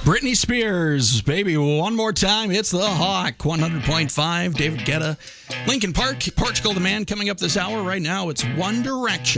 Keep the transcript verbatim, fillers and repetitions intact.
Britney Spears, baby, one more time. It's the Hawk, one hundred point five. David Guetta, Lincoln Park, Portugal the Man coming up this hour. Right now, it's One Direction.